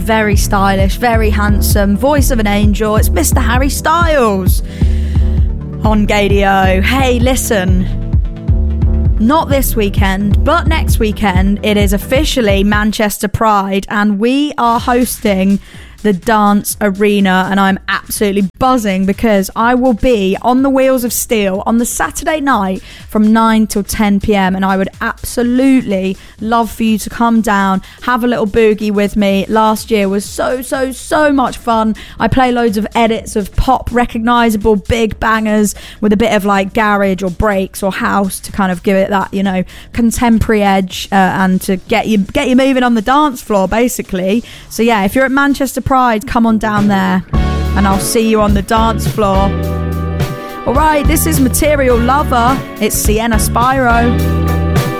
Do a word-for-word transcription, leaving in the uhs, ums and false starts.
Very stylish, very handsome, voice of an angel. It's Mister Harry Styles on Gaydio. Hey, listen, not this weekend, but next weekend, it is officially Manchester Pride, and we are hosting the Dance Arena, and I'm absolutely buzzing because I will be on the Wheels of Steel on the Saturday night from nine till ten p.m, and I would absolutely love for you to come down, have a little boogie with me. Last year was so so so much fun. I play loads of edits of pop recognisable big bangers with a bit of like garage or breaks or house to kind of give it that, you know, contemporary edge, uh, and to get you get you moving on the dance floor basically. So yeah, if you're at Manchester Pride, come on down there and I'll see you on the dance floor. Alright, this is Material Lover. It's Sienna Spyro.